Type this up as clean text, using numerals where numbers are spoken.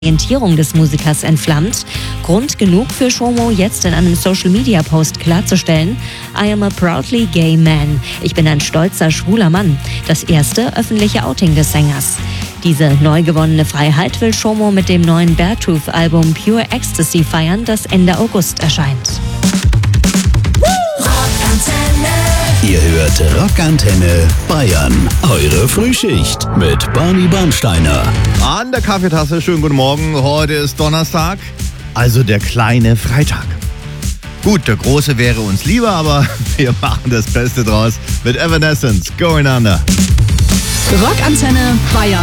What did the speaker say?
Orientierung des Musikers entflammt. Grund genug für Shommo jetzt in einem Social-Media-Post klarzustellen: I am a proudly gay man. Ich bin ein stolzer, schwuler Mann. Das erste öffentliche Outing des Sängers. Diese neu gewonnene Freiheit will Shommo mit dem neuen Beartooth-Album Pure Ecstasy feiern, das Ende August erscheint. Ihr hört Rockantenne Bayern, eure Frühschicht mit Barney Bernsteiner. An der Kaffeetasse, schönen guten Morgen. Heute ist Donnerstag, also der kleine Freitag. Gut, der große wäre uns lieber, aber wir machen das Beste draus mit Evanescence, Going Under. Rockantenne Bayern.